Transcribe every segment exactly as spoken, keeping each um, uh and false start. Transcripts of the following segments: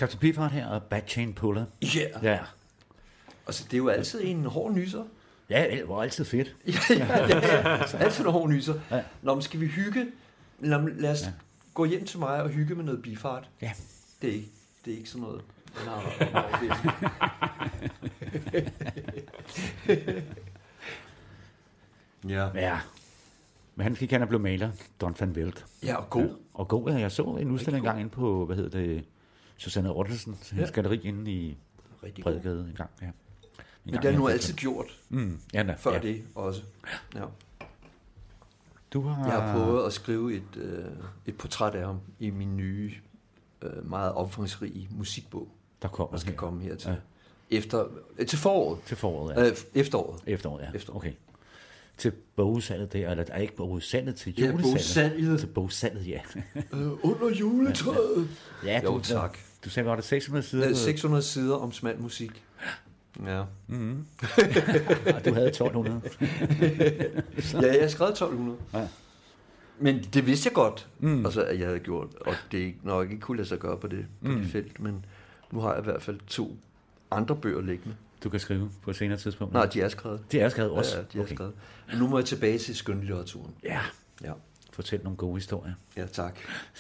Captain Beefheart her og Bad Chain Puller. Yeah. Ja. Altså, det er jo altid en hård nyser. Ja, det var altid fedt. ja, ja, ja. Altid en hård nyser. Ja. Nå, men skal vi hygge? Lad, lad os ja. gå hjem til mig og hygge med noget Beefheart. Ja. Det er ikke, det er ikke sådan noget. Nej, nej, det er... ja. Ja. Men han gik hen og blev maler, Don van Velt. Ja, og god. Ja. Og god, ja. Jeg så en udstilling engang inde på, hvad hedder det, Susanne Ortelsen, hendes ja. galleri inde i Bredgade en gang, ja. En Men gang, det har nu altid gjort. Mm, ja, da, før ja. det også. Ja. Du har... Jeg har prøvet at skrive et, øh, et portræt af ham i min nye, øh, meget omfangsrige musikbog. Der kommer der skal her. komme her til. Ja. Efter, øh, til foråret. Til foråret, ja. Øh, efteråret. Efteråret, ja. Efteråret. Okay. Til bogsalget der, eller er ikke bogsalget til julesalget? Ja, bogsalget. Til bogsalget, ja. øh, under juletræet. Ja, du, jo, tak. Du sagde, var det seks hundrede sider? Ja, seks hundrede sider om smal musik. Ja. Mm-hmm. Du havde tolv hundrede. Ja, jeg har skrevet tolv hundrede. Ja. Men det vidste jeg godt, mm. altså, at jeg havde gjort, og det er nok ikke kunne lade sig gøre på det, på mm. det felt, men nu har jeg i hvert fald to andre bøger liggende. Du kan skrive på et senere tidspunkt? Nej, de er skrevet. De er skrevet også? Ja, de er okay. skrevet. Men nu må jeg tilbage til skønlitteraturen. Ja. Ja. Fortæl nogle gode historier. Ja, tak.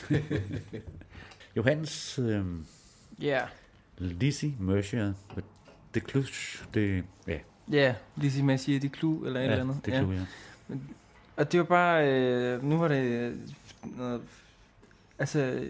Johannes... Øh, ja. Lizzie Mercier, det Cluj, det... Ja. Ja, Lizzie Mercier, det Cluj, eller et ja, eller andet. det Cluj, ja. ja. Og det var bare... Øh, nu var det noget... Altså...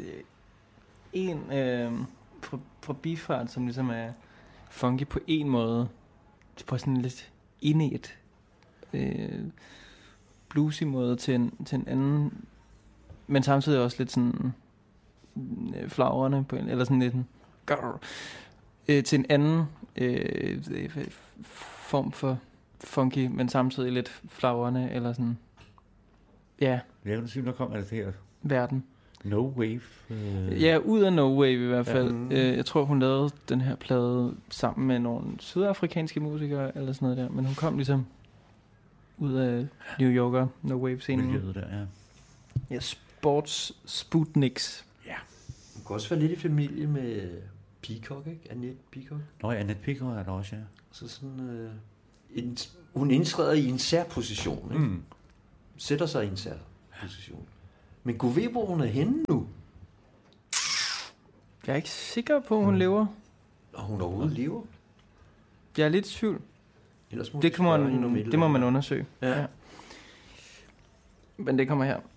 En øh, fra, fra Beefheart, som ligesom er funky på en måde, på sådan en lidt indet øh, bluesy måde til en, til en anden, men samtidig også lidt sådan øh, flagrende på en, eller sådan lidt grrr, øh, til en anden øh, form for funky, men samtidig lidt flagrende, eller sådan, ja. Ja, det synes, der kom af det her. Verden. No Wave. Øh... Ja, ud af No Wave i hvert fald. Ja. Øh, jeg tror, hun lavede den her plade sammen med nogle sydafrikanske musikere, eller sådan noget der. Men hun kom ligesom ud af New Yorker No Wave-scenen. Miljøet der, ja. Ja, Sports Sputniks. Ja. Hun kan også være lidt i familie med Peacock, ikke? Annette Peacock. Nå ja, Annette Peacock er der også, ja. Så sådan... Øh, en, hun indtræder i en særposition, ikke? Mm. Sætter sig i en særposition. Men gud ved, hvor hun er henne nu? Jeg er ikke sikker på, at hun mm. lever. Og hun overhovedet lever? Jeg er lidt i tvivl. Ellers må det, kan man, det må man undersøge. Ja. Ja. Men det kommer her.